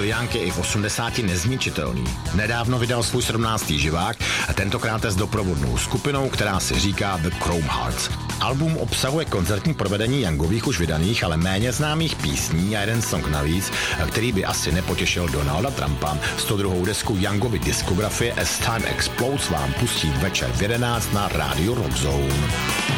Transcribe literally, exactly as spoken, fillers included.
Young je i v osmdesáti nezničitelný. Nedávno vydal svůj sedmnáctý živák a tentokrát s doprovodnou skupinou, která si říká The Chrome Hearts. Album obsahuje koncertní provedení Youngových už vydaných, ale méně známých písní a jeden song navíc, který by asi nepotěšil Donalda Trumpa. sto druhou desku Youngovy diskografie As Time Explodes vám pustí večer v jedenáct na rádiu Rock Zone.